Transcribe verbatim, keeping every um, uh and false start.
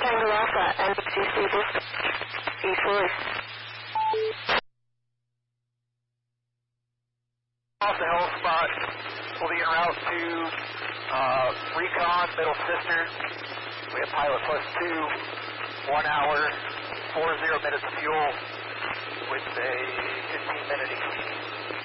Tango Alpha, N B C C dispatch, East Floyd. Off the hell spot, we'll be en route to uh, Recon, Middle Cistern. We have pilot plus two, one hour, four zero minutes of fuel with a fifteen minute E T.